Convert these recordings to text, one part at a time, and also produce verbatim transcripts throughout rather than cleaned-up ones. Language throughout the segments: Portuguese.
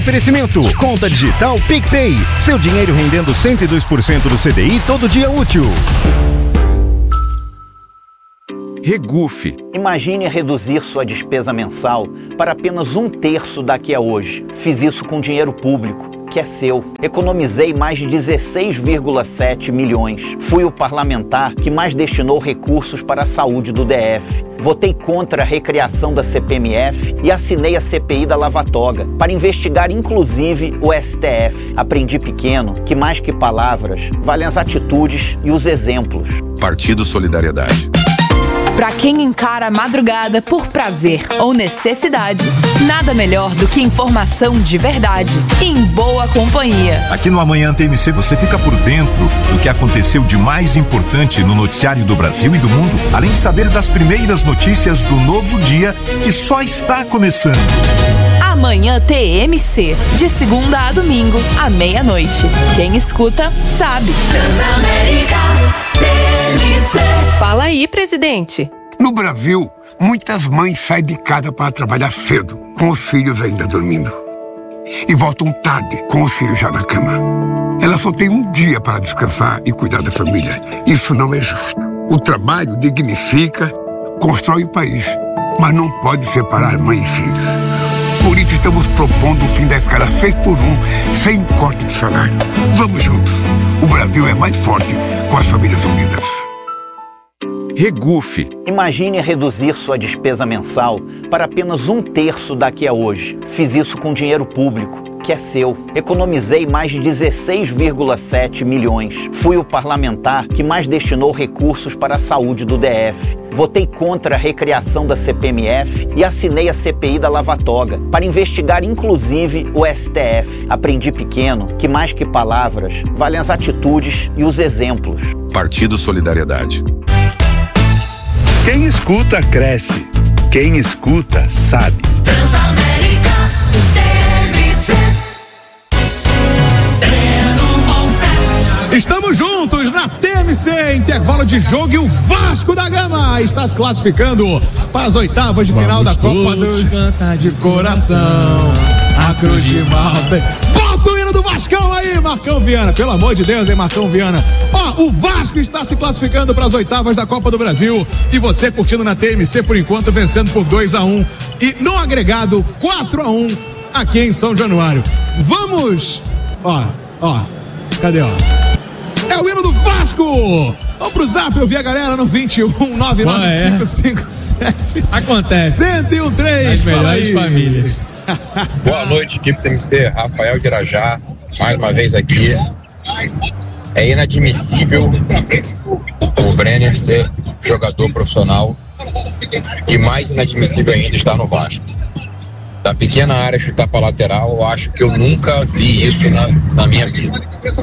Oferecimento, conta digital PicPay. Seu dinheiro rendendo cento e dois por cento do C D I todo dia útil. Regufe. Imagine reduzir sua despesa mensal para apenas um terço daqui a hoje. Fiz isso com dinheiro público, que é seu. Economizei mais de dezesseis vírgula sete milhões. Fui o parlamentar que mais destinou recursos para a saúde do D F. Votei contra a recriação da C P M F e assinei a C P I da Lava Toga para investigar inclusive o S T F. Aprendi pequeno que mais que palavras, valem as atitudes e os exemplos. Partido Solidariedade. Para quem encara a madrugada por prazer ou necessidade, nada melhor do que informação de verdade, em boa companhia. Aqui no Amanhã T M C você fica por dentro do que aconteceu de mais importante no noticiário do Brasil e do mundo, além de saber das primeiras notícias do novo dia que só está começando. Amanhã T M C, de segunda a domingo, à meia-noite. Quem escuta, sabe. Transamérica T M C. Fala aí, presidente. No Brasil, muitas mães saem de casa para trabalhar cedo, com os filhos ainda dormindo. E voltam tarde, com os filhos já na cama. Elas só têm um dia para descansar e cuidar da família. Isso não é justo. O trabalho dignifica, constrói o país, mas não pode separar mãe e filhos. Por isso estamos propondo o fim da escala seis por um, sem corte de salário. Vamos juntos. O Brasil é mais forte com as famílias unidas. Regufe. Imagine reduzir sua despesa mensal para apenas um terço daqui a hoje. Fiz isso com dinheiro público, que é seu. Economizei mais de dezesseis vírgula sete milhões. Fui o parlamentar que mais destinou recursos para a saúde do D F. Votei contra a recriação da C P M F e assinei a C P I da Lava Toga para investigar inclusive o S T F. Aprendi pequeno que mais que palavras, valem as atitudes e os exemplos. Partido Solidariedade. Quem escuta, cresce. Quem escuta, sabe. Transamérica T M C. Estamos juntos na T M C, intervalo de jogo, e o Vasco da Gama está se classificando para as oitavas de final da Copa do Cantar de Coração. A Cruz de Malta. Bota o hino do Vascão aí, Marcão Viana. Pelo amor de Deus, hein, Marcão Viana. Ó, o Vasco está se classificando para as oitavas da Copa do Brasil. E você curtindo na T M C por enquanto, vencendo por dois a um. E no agregado, quatro a um aqui em São Januário. Vamos! Ó, ó. Cadê, ó? É o hino do Vasco! Vamos pro zap, eu vi a galera no vinte e um, nove nove cinco cinco sete. Acontece. cento e um três. As melhores famílias. Boa noite, equipe T M C, Rafael de Irajá, mais uma vez aqui. É inadmissível o Brenner ser jogador profissional e mais inadmissível ainda estar no Vasco. Da pequena área chutar para lateral, eu acho que eu nunca vi isso na, na minha vida.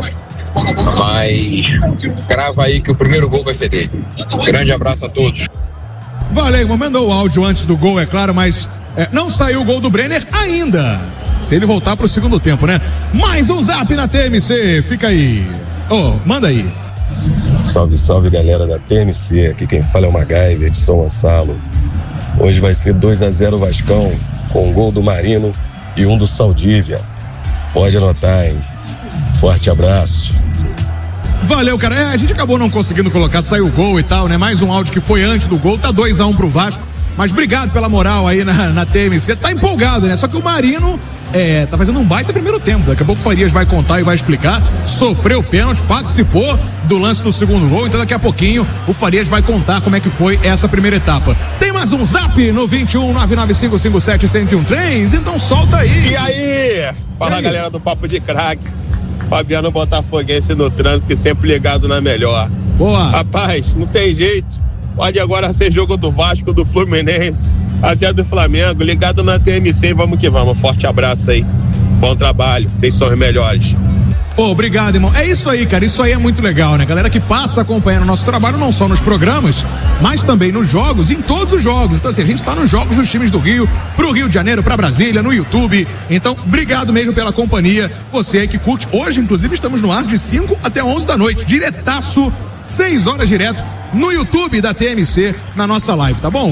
Mas crava aí que o primeiro gol vai ser dele. Grande abraço a todos. Valeu, irmão, mandou o áudio antes do gol, é claro, mas é, não saiu o gol do Brenner ainda. Se ele voltar pro segundo tempo, né? Mais um zap na T M C, fica aí. Ô, oh, manda aí. Salve, salve, galera da T M C. Aqui quem fala é o MacGyver de São Gonçalo. Hoje vai ser dois a zero Vascão, com um gol do Marino e um do Saldívia. Pode anotar, hein? Forte abraço. Valeu, cara. É, a gente acabou não conseguindo colocar, saiu o gol e tal, né? Mais um áudio que foi antes do gol, tá dois a um pro Vasco. Mas obrigado pela moral aí na, na T M C. Tá empolgado, né? Só que o Marino é, tá fazendo um baita primeiro tempo. Daqui a pouco o Farias vai contar e vai explicar. Sofreu pênalti, participou do lance do segundo gol. Então daqui a pouquinho o Farias vai contar como é que foi essa primeira etapa. Tem mais um zap no vinte e um, nove nove cinco cinco sete, um zero um três. Então solta aí. E aí? Fala, galera do Papo de Craque. Fabiano Botafoguense no trânsito e sempre ligado na melhor. Boa. Rapaz, não tem jeito. Pode agora ser jogo do Vasco, do Fluminense, até do Flamengo. Ligado na T M C, vamos que vamos. Forte abraço aí. Bom trabalho. Vocês são os melhores. Oh, obrigado, irmão. É isso aí, cara. Isso aí é muito legal, né? Galera que passa acompanhando o nosso trabalho, não só nos programas, mas também nos jogos, em todos os jogos. Então, assim, a gente tá nos jogos dos times do Rio, pro Rio de Janeiro, pra Brasília, no YouTube. Então, obrigado mesmo pela companhia. Você aí que curte. Hoje, inclusive, estamos no ar de cinco até onze da noite. Diretaço, seis horas direto, no YouTube da T M C, na nossa live, tá bom?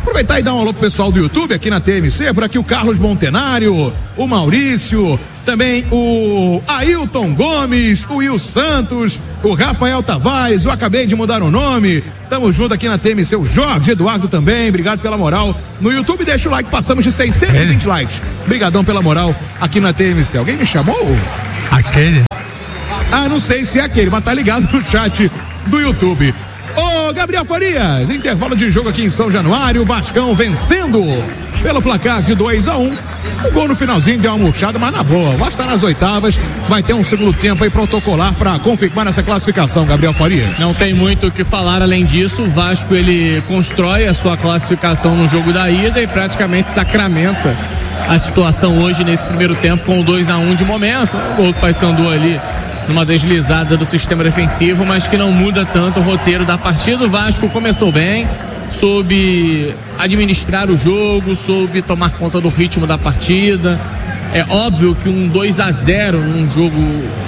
Aproveitar e dar um alô pro pessoal do YouTube aqui na T M C, por aqui o Carlos Montenário, o Maurício, também o Ailton Gomes, o Will Santos, o Rafael Tavares, eu acabei de mudar o nome, tamo junto aqui na T M C, o Jorge Eduardo também, obrigado pela moral no YouTube, deixa o like, passamos de seiscentos e vinte likes, brigadão pela moral aqui na T M C. Alguém me chamou? Aquele? Ah, não sei se é aquele, mas tá ligado no chat do YouTube. Ô, Gabriel Farias, intervalo de jogo aqui em São Januário, o Vascão vencendo pelo placar de dois a um. O gol no finalzinho deu uma murchada, mas na boa, o Vasco tá nas oitavas, vai ter um segundo tempo aí protocolar para confirmar essa classificação, Gabriel Farias. Não tem muito o que falar além disso, o Vasco ele constrói a sua classificação no jogo da ida e praticamente sacramenta a situação hoje nesse primeiro tempo com o dois a um de momento, o gol do Paysandu ali numa deslizada do sistema defensivo, mas que não muda tanto o roteiro da partida. O Vasco começou bem, soube administrar o jogo, soube tomar conta do ritmo da partida. É óbvio que um dois a zero num jogo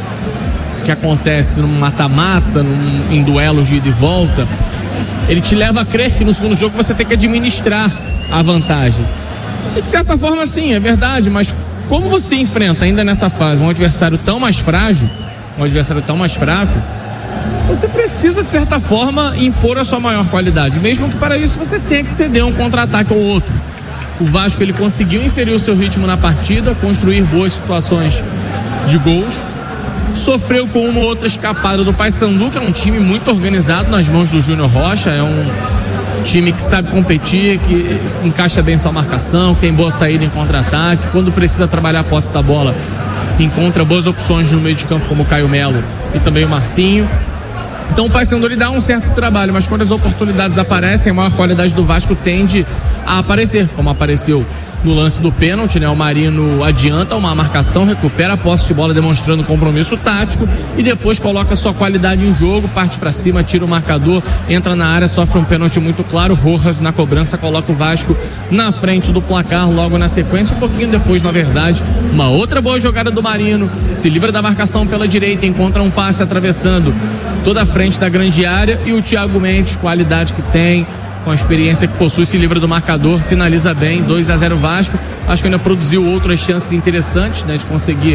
que acontece num mata-mata, num, em duelos de ida e volta, ele te leva a crer que no segundo jogo você tem que administrar a vantagem. E de certa forma sim, é verdade, mas como você enfrenta ainda nessa fase um adversário tão mais frágil, um adversário tão mais fraco, você precisa de certa forma impor a sua maior qualidade, mesmo que para isso você tenha que ceder um contra-ataque ou outro. O Vasco ele conseguiu inserir o seu ritmo na partida, construir boas situações de gols, sofreu com uma ou outra escapada do Paysandu, que é um time muito organizado nas mãos do Júnior Rocha, é um time que sabe competir, que encaixa bem sua marcação, que tem boa saída em contra-ataque, quando precisa trabalhar a posse da bola encontra boas opções no meio de campo como o Caio Melo e também o Marcinho. Então o Paysandu ele dá um certo trabalho, mas quando as oportunidades aparecem, a maior qualidade do Vasco tende a aparecer, como apareceu no lance do pênalti, né? O Marino adianta uma marcação, recupera a posse de bola demonstrando compromisso tático e depois coloca sua qualidade em jogo, parte pra cima, tira o marcador, entra na área, sofre um pênalti muito claro. Rojas na cobrança coloca o Vasco na frente do placar logo na sequência, um pouquinho depois, na verdade, uma outra boa jogada do Marino, se livra da marcação pela direita, encontra um passe atravessando toda a frente da grande área e o Thiago Mendes, qualidade que tem, com a experiência que possui, se livra do marcador, finaliza bem, dois a zero Vasco. Acho que ainda produziu outras chances interessantes, né, de conseguir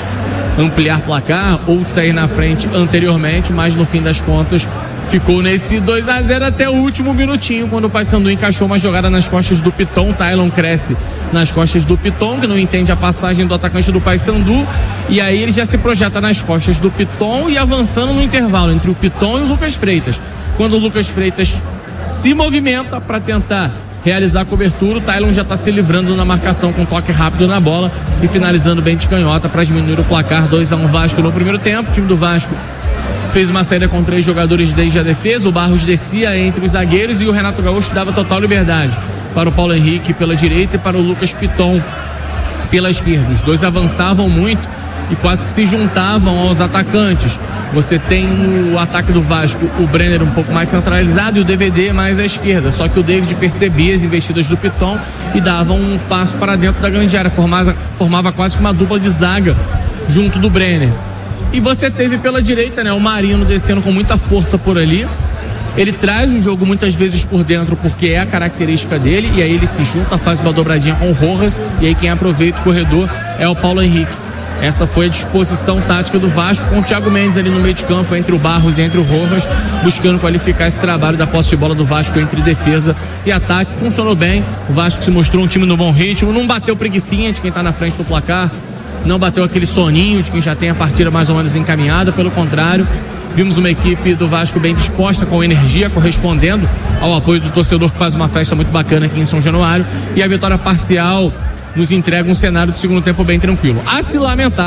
ampliar placar ou de sair na frente anteriormente, mas no fim das contas ficou nesse dois a zero até o último minutinho, quando o Paysandu encaixou uma jogada nas costas do Piton. O Tylon cresce nas costas do Piton, que não entende a passagem do atacante do Paysandu, e aí ele já se projeta nas costas do Piton e avançando no intervalo entre o Piton e o Lucas Freitas. Quando o Lucas Freitas se movimenta para tentar realizar a cobertura, o Tylon já está se livrando na marcação com toque rápido na bola e finalizando bem de canhota para diminuir o placar. Dois a um Vasco no primeiro tempo. O time do Vasco fez uma saída com três jogadores desde a defesa, o Barros descia entre os zagueiros e o Renato Gaúcho dava total liberdade para o Paulo Henrique pela direita e para o Lucas Piton pela esquerda. Os dois avançavam muito e quase que se juntavam aos atacantes. Você tem no ataque do Vasco o Brenner um pouco mais centralizado e o D V D mais à esquerda, só que o David percebia as investidas do Piton e dava um passo para dentro da grande área, formava, formava quase que uma dupla de zaga junto do Brenner. E você teve pela direita, né, o Marino descendo com muita força por ali. Ele traz o jogo muitas vezes por dentro porque é a característica dele, e aí ele se junta, faz uma dobradinha com o Rojas, e aí quem aproveita o corredor é o Paulo Henrique. Essa foi a disposição tática do Vasco, com o Thiago Mendes ali no meio de campo, entre o Barros e entre o Rojas, buscando qualificar esse trabalho da posse de bola do Vasco entre defesa e ataque. Funcionou bem, o Vasco se mostrou um time no bom ritmo, não bateu preguicinha de quem está na frente do placar, não bateu aquele soninho de quem já tem a partida mais ou menos encaminhada, pelo contrário, vimos uma equipe do Vasco bem disposta, com energia, correspondendo ao apoio do torcedor, que faz uma festa muito bacana aqui em São Januário, e a vitória parcial nos entrega um cenário do segundo tempo bem tranquilo. A se lamentar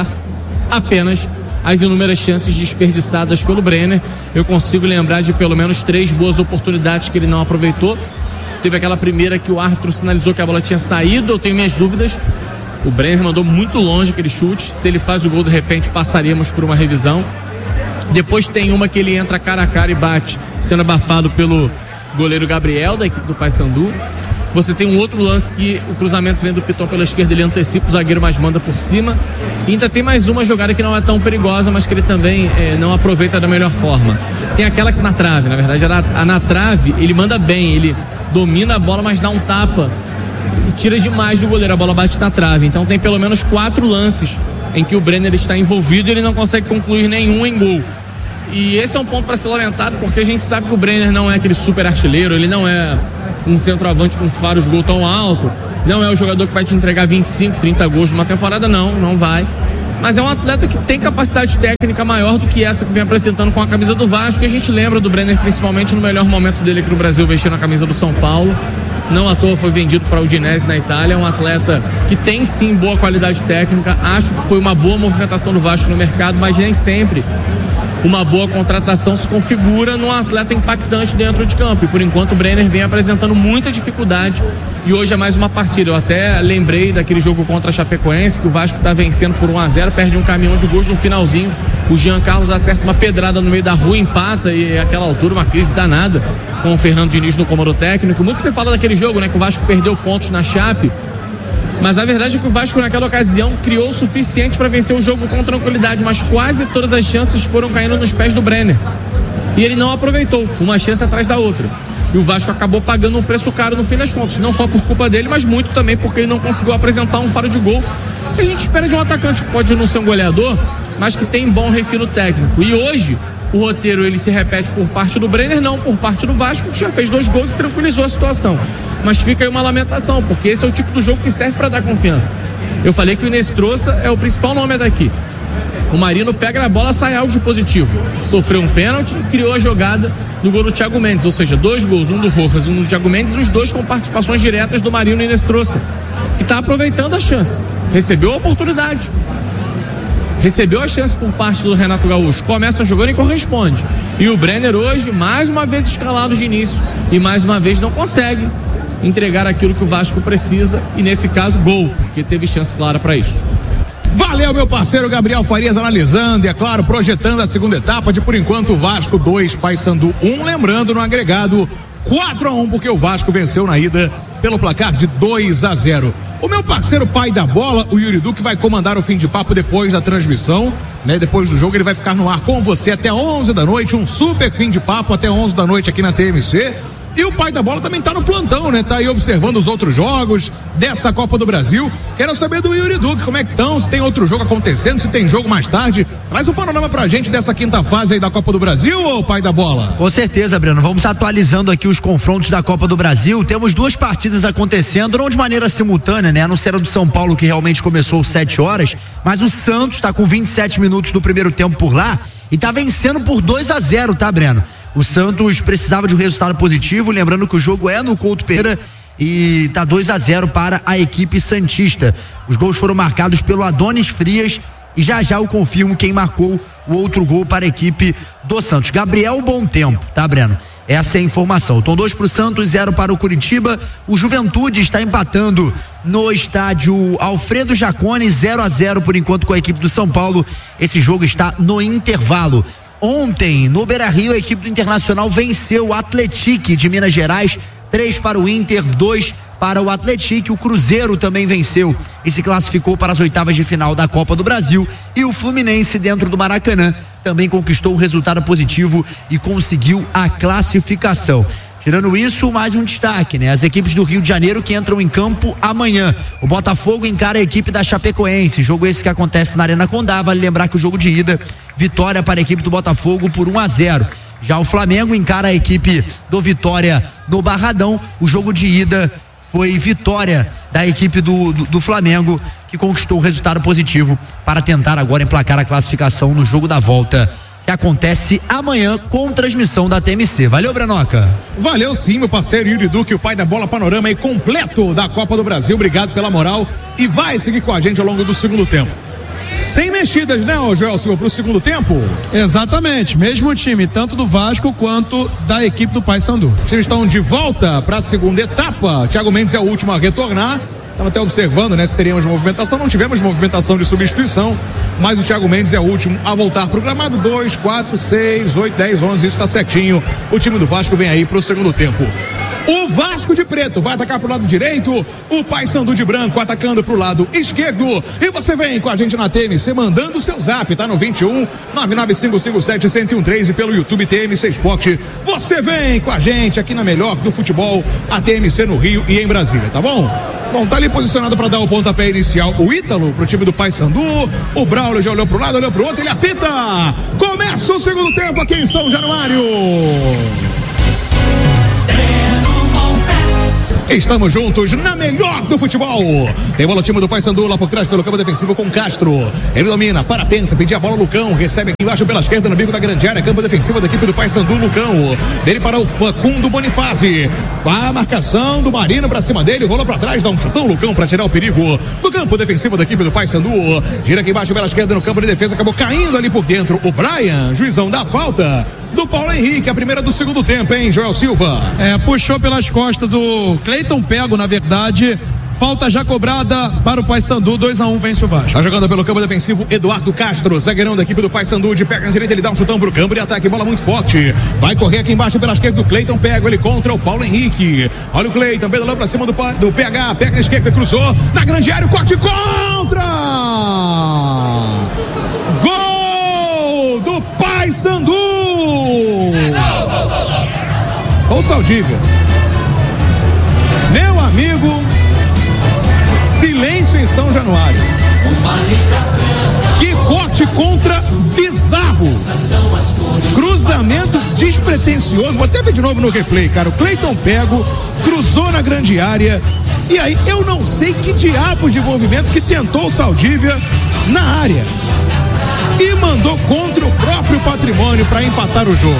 apenas as inúmeras chances desperdiçadas pelo Brenner. Eu consigo lembrar de pelo menos três boas oportunidades que ele não aproveitou. Teve aquela primeira que o árbitro sinalizou que a bola tinha saído, eu tenho minhas dúvidas. O Brenner mandou muito longe aquele chute. Se ele faz o gol, de repente passaríamos por uma revisão. Depois tem uma que ele entra cara a cara e bate, sendo abafado pelo goleiro Gabriel, da equipe do Paysandu. Você tem um outro lance que o cruzamento vem do Piton pela esquerda, ele antecipa o zagueiro, mas manda por cima. E ainda tem mais uma jogada que não é tão perigosa, mas que ele também é, não aproveita da melhor forma. Tem aquela que na trave, na verdade, a, a na trave ele manda bem, ele domina a bola, mas dá um tapa e tira demais do goleiro, a bola bate na trave. Então tem pelo menos quatro lances em que o Brenner está envolvido e ele não consegue concluir nenhum em gol. E esse é um ponto para ser lamentado, porque a gente sabe que o Brenner não é aquele super artilheiro, ele não é um centroavante com faros de gol tão alto, não é o jogador que vai te entregar vinte e cinco, trinta gols numa temporada, não, não vai. Mas é um atleta que tem capacidade técnica maior do que essa que vem apresentando com a camisa do Vasco, e a gente lembra do Brenner principalmente no melhor momento dele aqui no Brasil, vestindo a camisa do São Paulo. Não à toa foi vendido para o Udinese na Itália, é um atleta que tem sim boa qualidade técnica. Acho que foi uma boa movimentação do Vasco no mercado, mas nem sempre uma boa contratação se configura num atleta impactante dentro de campo, e por enquanto o Brenner vem apresentando muita dificuldade, e hoje é mais uma partida. Eu até lembrei daquele jogo contra a Chapecoense, que o Vasco está vencendo por um a zero, perde um caminhão de gols no finalzinho, o Jean Carlos acerta uma pedrada no meio da rua, empata, e àquela altura uma crise danada com o Fernando Diniz no comando técnico. Muito se fala daquele jogo, né, que o Vasco perdeu pontos na Chape, mas a verdade é que o Vasco naquela ocasião criou o suficiente para vencer o jogo com tranquilidade, mas quase todas as chances foram caindo nos pés do Brenner, e ele não aproveitou, uma chance atrás da outra, e o Vasco acabou pagando um preço caro no fim das contas, não só por culpa dele, mas muito também porque ele não conseguiu apresentar um faro de gol que a gente espera de um atacante, que pode não ser um goleador, mas que tem bom refino técnico. E hoje o roteiro ele se repete por parte do Brenner, não por parte do Vasco, que já fez dois gols e tranquilizou a situação. Mas fica aí uma lamentação, porque esse é o tipo do jogo que serve para dar confiança. Eu falei que o Inestrosa é o principal nome daqui. O Marino pega na bola, sai algo de positivo. Sofreu um pênalti e criou a jogada do gol do Thiago Mendes, ou seja, dois gols, um do Rojas, um do Thiago Mendes, e os dois com participações diretas do Marino e Inestrosa, que está aproveitando a chance, recebeu a oportunidade, recebeu a chance por parte do Renato Gaúcho, começa jogando e corresponde. E o Brenner hoje, mais uma vez escalado de início, e mais uma vez não consegue entregar aquilo que o Vasco precisa, e nesse caso, gol, porque teve chance clara para isso. Valeu, meu parceiro Gabriel Farias, analisando e, é claro, projetando a segunda etapa de, por enquanto, Vasco dois, Paysandu um, lembrando no agregado quatro a um, porque o Vasco venceu na ida pelo placar de dois a zero. O meu parceiro pai da bola, o Yuri Duque, vai comandar o fim de papo depois da transmissão, né? Depois do jogo ele vai ficar no ar com você até onze da noite, um super fim de papo até onze da noite aqui na T M C. E o pai da bola também tá no plantão, né? Tá aí observando os outros jogos dessa Copa do Brasil. Quero saber do Yuri Duque, como é que estão, se tem outro jogo acontecendo, se tem jogo mais tarde. Traz um panorama pra gente dessa quinta fase aí da Copa do Brasil, ô pai da bola? Com certeza, Breno. Vamos atualizando aqui os confrontos da Copa do Brasil. Temos duas partidas acontecendo, não de maneira simultânea, né? A não ser a do São Paulo, que realmente começou às sete horas, mas o Santos tá com vinte e sete minutos do primeiro tempo por lá e tá vencendo por dois a zero, tá, Breno? O Santos precisava de um resultado positivo, lembrando que o jogo é no Couto Pereira e tá dois a zero para a equipe santista. Os gols foram marcados pelo Adonis Frias e já já eu confirmo quem marcou o outro gol para a equipe do Santos. Gabriel Bom Tempo, tá, Breno? Essa é a informação. Então dois para o Santos, zero para o Curitiba. O Juventude está empatando no estádio Alfredo Jaconi, zero a zero por enquanto com a equipe do São Paulo. Esse jogo está no intervalo. Ontem, no Beira-Rio, a equipe do Internacional venceu o Atlético de Minas Gerais, três para o Inter, dois para o Atlético. O Cruzeiro também venceu e se classificou para as oitavas de final da Copa do Brasil. E o Fluminense, dentro do Maracanã, também conquistou um resultado positivo e conseguiu a classificação. Tirando isso, mais um destaque, né? As equipes do Rio de Janeiro que entram em campo amanhã. O Botafogo encara a equipe da Chapecoense. Jogo esse que acontece na Arena Condá. Vale lembrar que o jogo de ida, vitória para a equipe do Botafogo por um a zero. Já o Flamengo encara a equipe do Vitória no Barradão. O jogo de ida foi vitória da equipe do, do, do Flamengo, que conquistou o resultado positivo para tentar agora emplacar a classificação no jogo da volta, que acontece amanhã com transmissão da T M C. Valeu, Brenoca? Valeu sim, meu parceiro Yuri Duque, o pai da bola, panorama aí completo da Copa do Brasil. Obrigado pela moral e vai seguir com a gente ao longo do segundo tempo. Sem mexidas, né, ô Joel Silva, pro segundo tempo? Exatamente, mesmo time, tanto do Vasco quanto da equipe do Paysandu. Os times estão de volta para a segunda etapa. Thiago Mendes é o último a retornar. Estava até observando, né, se teríamos movimentação. Não tivemos movimentação de substituição, mas o Thiago Mendes é o último a voltar pro gramado. Dois, quatro, seis, oito, dez, onze, isso tá certinho. O time do Vasco vem aí pro segundo tempo. O Vasco de preto vai atacar pro lado direito, o Paysandu de branco atacando pro lado esquerdo. E você vem com a gente na T M C mandando o seu zap, tá no vinte e um, nove nove cinco cinco sete, um zero um três e pelo YouTube T M C Esporte. Você vem com a gente aqui na melhor do futebol, a T M C no Rio e em Brasília, tá bom? Bom, tá ali posicionado para dar o pontapé inicial o Ítalo pro time do Paysandu. O Braulio já olhou pro lado, olhou pro outro, ele apita. Começa o segundo tempo aqui em São Januário. Estamos juntos na melhor do futebol. Tem bola o time do Paysandu lá por trás pelo campo defensivo com Castro. Ele domina, para, pensa, pedir a bola Lucão. Recebe aqui embaixo pela esquerda no bico da grande área. Campo defensivo da equipe do Paysandu, Lucão. Dele para o Facundo Bonifácio. A marcação do Marino pra cima dele. Rola pra trás, dá um chutão Lucão pra tirar o perigo do campo defensivo da equipe do Paysandu. Gira aqui embaixo pela esquerda no campo de defesa. Acabou caindo ali por dentro o Brian, juizão da falta do Paulo Henrique, a primeira do segundo tempo, hein, Joel Silva? É, puxou pelas costas o Cleiton Pego, na verdade. Falta já cobrada para o Paysandu, dois a um, vence o Vasco. Tá jogando pelo campo defensivo Eduardo Castro, zagueirão da equipe do Paysandu, de perna direita, ele dá um chutão pro campo de ataque, bola muito forte. Vai correr aqui embaixo pela esquerda do Cleiton, pega ele contra o Paulo Henrique. Olha o Cleiton, pedalou pra cima do, do P H, pega na esquerda, cruzou, na grande área, o corte contra! Gol do Paysandu! Olha o Saldívia. Meu amigo, silêncio em São Januário. Que corte contra bizarro. Cruzamento despretensioso. Vou até ver de novo no replay, cara. O Cleiton Pego cruzou na grande área. E aí, eu não sei que diabos de movimento que tentou o Saldívia na área. E mandou contra o próprio Patrimônio para empatar o jogo.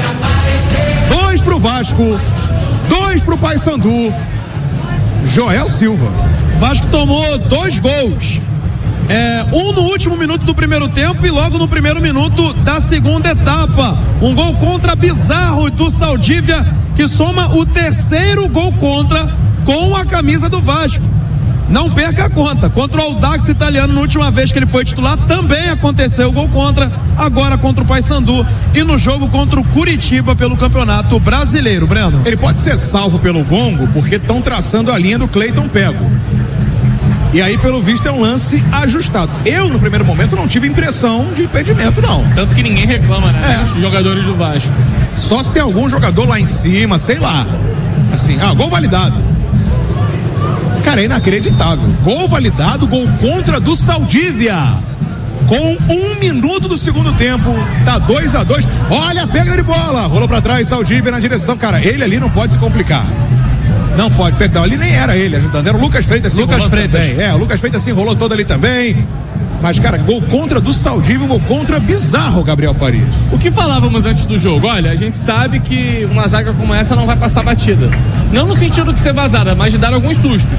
Dois pro Vasco, dois pro Paysandu. Joel Silva. Vasco tomou dois gols. É, um no último minuto do primeiro tempo e logo no primeiro minuto da segunda etapa. Um gol contra bizarro do Saldívia, que soma o terceiro gol contra com a camisa do Vasco. Não perca a conta. Contra o Audax Italiano, na última vez que ele foi titular, também aconteceu o gol contra, agora contra o Paysandu e no jogo contra o Curitiba pelo Campeonato Brasileiro, Breno. Ele pode ser salvo pelo gongo porque estão traçando a linha do Cleiton Pego. E aí, pelo visto, é um lance ajustado. Eu, no primeiro momento, não tive impressão de impedimento, não. Tanto que ninguém reclama, né? É. Os jogadores do Vasco. Só se tem algum jogador lá em cima, sei lá. Assim, ah, gol validado. Cara, é inacreditável. Gol validado, gol contra do Saldívia. Com um minuto do segundo tempo, tá dois a dois. Olha a pega de bola. Rolou pra trás, Saldívia na direção. Cara, ele ali não pode se complicar. Não pode, perdão. Ali nem era ele ajudando. Era o Lucas Freitas se Lucas Freitas. também. É, o Lucas Freitas se enrolou todo ali também. Mas, cara, gol contra do Saldívia, gol contra bizarro, Gabriel Farias. O que falávamos antes do jogo? Olha, a gente sabe que uma zaga como essa não vai passar batida. Não no sentido de ser vazada, mas de dar alguns sustos.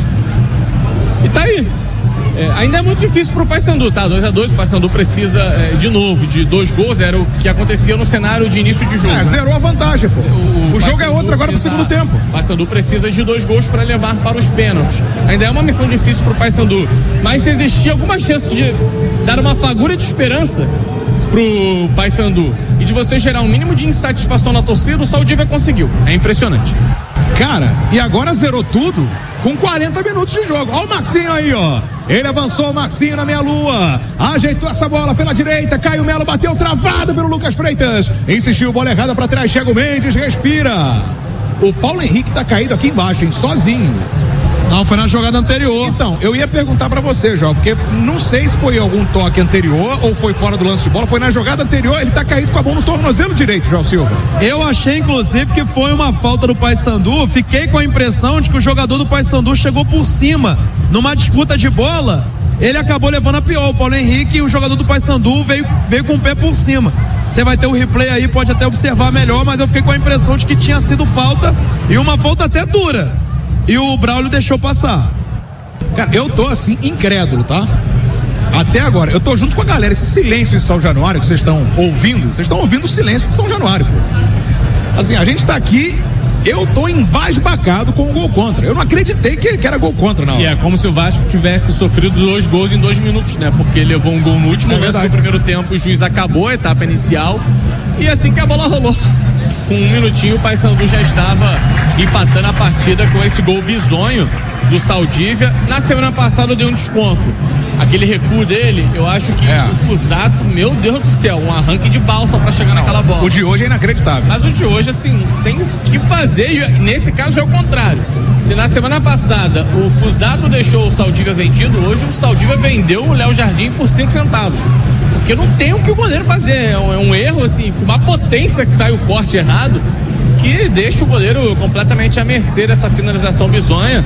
E tá aí. É, ainda é muito difícil pro Paysandu, tá? dois a dois, o Paysandu precisa é, de novo de dois gols, era o que acontecia no cenário de início de jogo. É, né? Zerou a vantagem, pô. O, o jogo é outro agora pro segundo tempo. O Paysandu precisa de dois gols para levar para os pênaltis. Ainda é uma missão difícil pro Paysandu, mas se existia alguma chance de dar uma fagulha de esperança pro Paysandu e de você gerar um mínimo de insatisfação na torcida, o Saldívia conseguiu. É impressionante. Cara, e agora zerou tudo com quarenta minutos de jogo. Olha o Maxinho aí, ó. Ele avançou, o Maxinho na meia-lua. Ajeitou essa bola pela direita. Caio Melo bateu travado pelo Lucas Freitas. Insistiu, bola errada pra trás. Thiago Mendes respira. O Paulo Henrique tá caído aqui embaixo, hein? Sozinho. Não, foi na jogada anterior. Então, eu ia perguntar pra você, João, porque não sei se foi algum toque anterior ou foi fora do lance de bola. Foi na jogada anterior, ele tá caído com a mão no tornozelo direito, João Silva. Eu achei, inclusive, que foi uma falta do Paysandu. Fiquei com a impressão de que o jogador do Paysandu chegou por cima. Numa disputa de bola, ele acabou levando a pior. O Paulo Henrique e o jogador do Paysandu veio, veio com o pé por cima. Você vai ter o replay aí, pode até observar melhor, mas eu fiquei com a impressão de que tinha sido falta, e uma falta até dura. E o Braulio deixou passar. Cara, eu tô assim, incrédulo, tá? Até agora, eu tô junto com a galera. Esse silêncio em São Januário que vocês estão ouvindo, vocês estão ouvindo o silêncio de São Januário, pô. Assim, a gente tá aqui, eu tô embasbacado com o gol contra. Eu não acreditei que, que era gol contra, não. E é como se o Vasco tivesse sofrido dois gols em dois minutos, né? Porque ele levou um gol no último é momento do primeiro tempo, o juiz acabou a etapa inicial, e assim que a bola rolou. com um minutinho o Paysandu já estava empatando a partida com esse gol bizonho do Saldívia. Na semana passada eu dei um desconto. Aquele recuo dele, eu acho que é. o Fusato, meu Deus do céu, um arranque de balsa pra chegar Não, naquela bola. O de hoje é inacreditável. Mas o de hoje, assim, tem o que fazer, e nesse caso é o contrário. Se na semana passada o Fusato deixou o Saldívia vendido, hoje o Saldívia vendeu o Léo Jardim por cinco centavos. Porque não tem o que o goleiro fazer, é um, é um erro, assim, com uma potência que sai o corte errado, que deixa o goleiro completamente à mercê dessa finalização bizonha.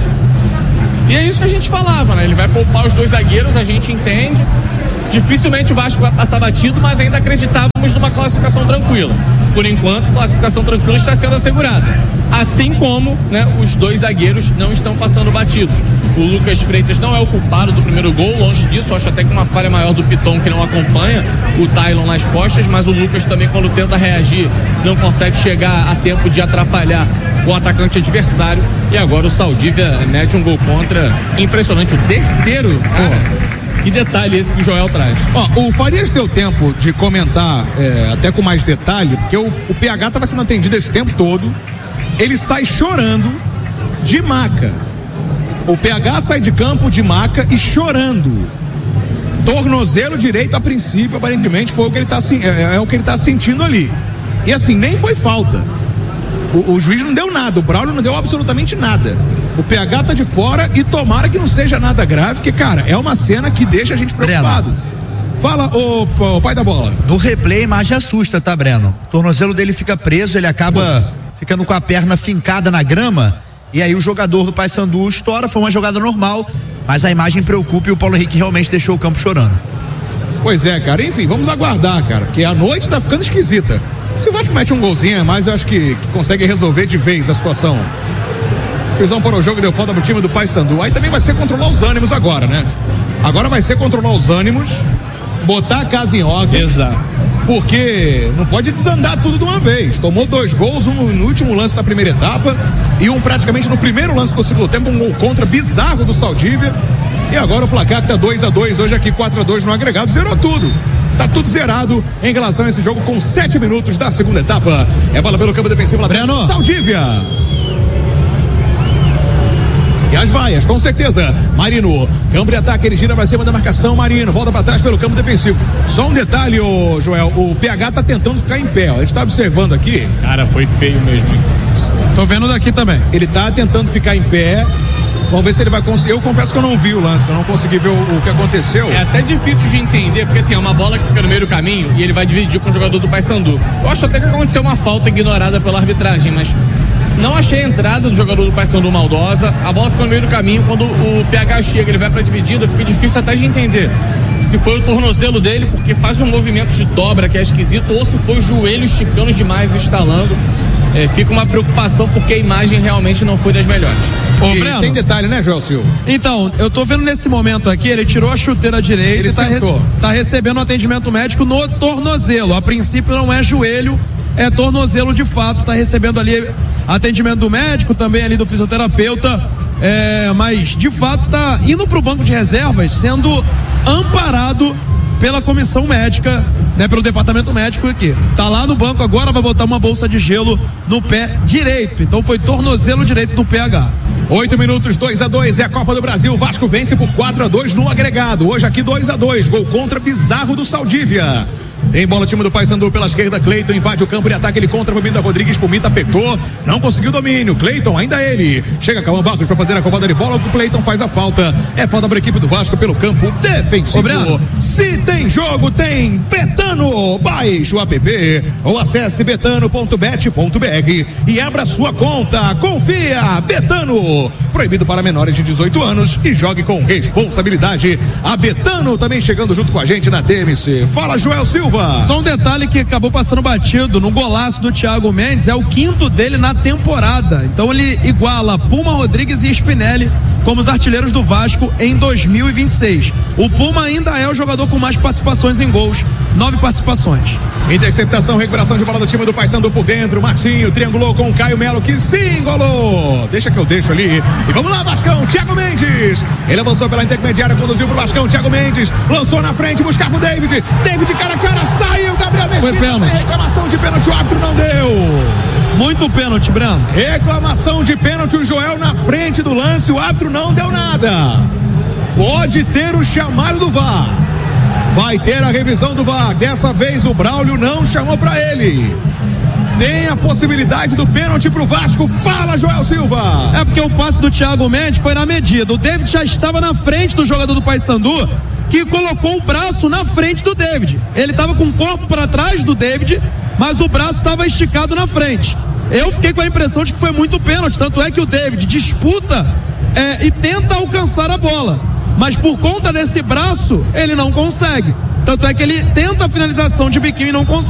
E é isso que a gente falava, né? Ele vai poupar os dois zagueiros, a gente entende. Dificilmente o Vasco vai passar batido, mas ainda acreditávamos numa classificação tranquila. Por enquanto, a classificação tranquila está sendo assegurada. Assim como, né, os dois zagueiros não estão passando batidos. O Lucas Freitas não é o culpado do primeiro gol, longe disso, acho até que uma falha maior do Piton que não acompanha o Tylon nas costas, mas o Lucas também, quando tenta reagir, não consegue chegar a tempo de atrapalhar o atacante adversário. E agora o Saldívia mete um gol contra impressionante, o terceiro, cara. Que detalhe esse que o Joel traz. Ó, o Farias deu tempo de comentar é, até com mais detalhe, porque o, o P H estava sendo atendido esse tempo todo. Ele sai chorando de maca. O P H sai de campo de maca e chorando. Tornozelo direito, a princípio, aparentemente foi o que ele tá, é, é o que ele tá sentindo ali. E assim, nem foi falta. O, o juiz não deu nada, o Braulio não deu absolutamente nada. O P H tá de fora e tomara que não seja nada grave, porque, cara, é uma cena que deixa a gente preocupado. Breno. Fala, ô, ô pai da bola. No replay a imagem assusta, tá, Breno? O tornozelo dele fica preso, ele acaba Nossa. ficando com a perna fincada na grama, e aí o jogador do Paysandu estoura, foi uma jogada normal, mas a imagem preocupa e o Paulo Henrique realmente deixou o campo chorando. Pois é, cara, enfim, vamos aguardar, cara, porque a noite tá ficando esquisita. Se o Vasco mete um golzinho a mais, eu acho que, que consegue resolver de vez a situação. Prisão para o jogo, deu falta pro time do Paysandu. Aí também vai ser controlar os ânimos agora, né? Agora vai ser controlar os ânimos, botar a casa em ordem. Exato. Porque não pode desandar tudo de uma vez. Tomou dois gols, um no último lance da primeira etapa e um praticamente no primeiro lance do segundo tempo, um gol contra bizarro do Saldívia. E agora o placar que tá dois a dois, hoje aqui quatro a dois no agregado, zerou tudo. Tá tudo zerado em relação a esse jogo com sete minutos da segunda etapa. É bola pelo campo defensivo lá dentro. Saldívia. E as vaias, com certeza. Marino, campo de ataque, ele gira pra cima da marcação. Marino, volta pra trás pelo campo defensivo. Só um detalhe, ô Joel, o P H tá tentando ficar em pé, ó. A gente tá observando aqui. Cara, foi feio mesmo. Tô vendo daqui também. Ele tá tentando ficar em pé. Vamos ver se ele vai conseguir. Eu confesso que eu não vi o lance, eu não consegui ver o, o que aconteceu. É até difícil de entender, porque assim, é uma bola que fica no meio do caminho e ele vai dividir com o jogador do Paysandu. Eu acho até que aconteceu uma falta ignorada pela arbitragem, mas não achei a entrada do jogador do Paysandu maldosa. A bola ficou no meio do caminho. Quando o P H chega, ele vai pra dividida, fica difícil até de entender se foi o tornozelo dele, porque faz um movimento de dobra que é esquisito, ou se foi o joelho esticando demais e estalando. É, fica uma preocupação porque a imagem realmente não foi das melhores. Ô, Breno, tem detalhe, né, Joel Silva? Então, eu tô vendo nesse momento aqui, ele tirou a chuteira direita, ele tá, re tá recebendo um atendimento médico no tornozelo. A princípio não é joelho, é tornozelo de fato, tá recebendo ali atendimento do médico, também ali do fisioterapeuta, é, mas de fato tá indo pro banco de reservas, sendo amparado pela comissão médica, né, pelo departamento médico aqui. Tá lá no banco agora, vai botar uma bolsa de gelo no pé direito. Então foi tornozelo direito do P H. Oito minutos, dois a dois, é a Copa do Brasil. O Vasco vence por quatro a dois no agregado. Hoje aqui dois a dois, gol contra bizarro do Saldívia. Tem bola o time do Paysandu pela esquerda, Cleiton invade o campo de ataque, ele contra Pumita Rodrigues, Pumita pegou, não conseguiu domínio, Cleiton, ainda ele, chega Cauã Barcos para fazer a combada de bola, o Cleiton faz a falta, é falta para a equipe do Vasco pelo campo defensivo. Ô, se tem jogo, tem Betano, baixe o app ou acesse betano ponto bet ponto br e abra sua conta, confia, Betano, proibido para menores de dezoito anos e jogue com responsabilidade. A Betano também chegando junto com a gente na T M C. Fala, Joel Silva. Só um detalhe que acabou passando batido no golaço do Thiago Mendes, é o quinto dele na temporada. Então ele iguala Puma, Rodrigues e Spinelli como os artilheiros do Vasco em dois mil e vinte e seis. O Puma ainda é o jogador com mais participações em gols, nove participações. Interceptação, recuperação de bola do time do Paysandu por dentro. Marcinho triangulou com o Caio Melo, que sim, golou. Deixa que eu deixo ali. E vamos lá, Vascão, Thiago Mendes. Ele avançou pela intermediária, conduziu pro Vascão, Thiago Mendes. Lançou na frente, buscava o David. David cara a cara, saiu, Gabriel Mexia. Foi pênalti. Reclamação de pênalti, o árbitro não deu. Muito pênalti, Breno. Reclamação de pênalti, o Joel na frente do lance, o árbitro não deu nada. Pode ter o chamado do V A R. Vai ter a revisão do V A R. Dessa vez o Braulio não chamou pra ele. Tem a possibilidade do pênalti pro Vasco. Fala, Joel Silva. É porque o passe do Thiago Mendes foi na medida. O David já estava na frente do jogador do Paysandu, que colocou o braço na frente do David. Ele estava com o corpo para trás do David, mas o braço estava esticado na frente. Eu fiquei com a impressão de que foi muito pênalti. Tanto é que o David disputa é, e tenta alcançar a bola, mas por conta desse braço ele não consegue. Tanto é que ele tenta a finalização de biquinho e não consegue.